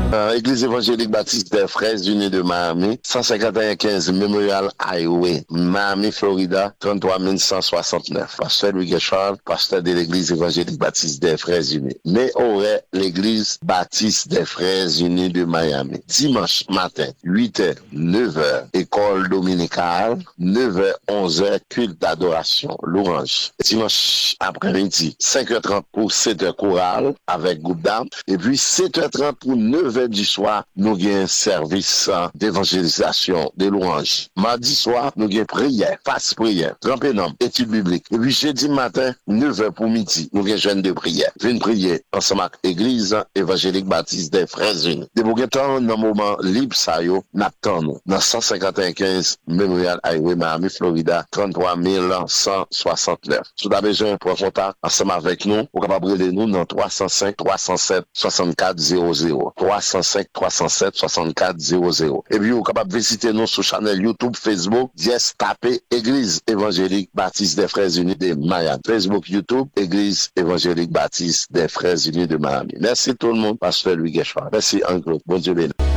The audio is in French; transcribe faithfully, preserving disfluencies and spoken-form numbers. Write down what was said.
Euh, Église évangélique baptiste des Frères Unis de Miami, cent cinquante et un quinze Memorial Highway, Miami, Florida, trente-trois mille cent soixante-neuf. Pasteur Louis Guéchard, pasteur de l'Église évangélique baptiste des Frères Unis. Mais aurait l'Église baptiste des Frères Unis de Miami. Dimanche matin, huit heures, neuf heures, école dominicale, neuf heures, onze heures, culte d'adoration, louange. Dimanche après-midi, cinq heures trente pour sept heures chorale avec groupe d'âme. Et puis sept heures trente pour neuf heures du soir, nous avons un service d'évangélisation, de louange. Mardi soir, nous avons prière, face prière, trempé nom, étude biblique. Et puis jeudi matin, neuf heures pour midi, nous avons jeûne de prière. Venez prier ensemble avec l'église évangélique baptiste des Frères Unis. De Bouguetan, dans le moment libre, ça y est, nous dans cent cinquante et un quinze Memorial Highway, Miami, Florida, trente-trois mille cent soixante-neuf. Si vous avez besoin de prendre contact ensemble avec nous, vous pouvez appeler nous dans trois cent cinq, trois cent sept, soixante-quatre zéro zéro. trois cent cinq, trois cent sept, soixante-quatre zéro zéro. Et puis, vous pouvez visiter nous sur channel YouTube, Facebook, dièse tapez Église évangélique baptiste des Frères Unis de Miami. Facebook, YouTube, Église évangélique baptiste des Frères Unis de Miami. Merci tout le monde, pasteur Louis Guéchard. Merci encore. Bon Dieu béni.